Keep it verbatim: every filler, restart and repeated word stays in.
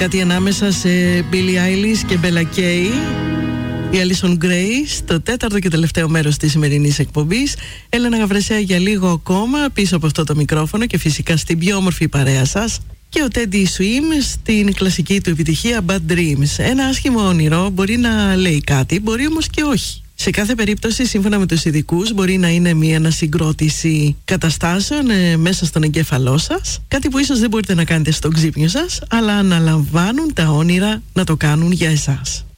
κάτι ανάμεσα σε Billie Eilish και Bella Kay. Η Alison Gray στο τέταρτο και τελευταίο μέρος της σημερινής εκπομπής. Έλενα Γαβρεσέα για λίγο ακόμα πίσω από αυτό το μικρόφωνο και φυσικά στην πιο όμορφη παρέα σας. Και ο Teddy Swims στην κλασική του επιτυχία Bad Dreams. Ένα άσχημο όνειρο μπορεί να λέει κάτι, μπορεί όμως και όχι. Σε κάθε περίπτωση, σύμφωνα με τους ειδικούς, μπορεί να είναι μια ανασυγκρότηση καταστάσεων ε, μέσα στον εγκέφαλό σας. Κάτι που ίσως δεν μπορείτε να κάνετε στον ξύπνιο σας, αλλά αναλαμβάνουν τα όνειρα να το κάνουν για εσάς.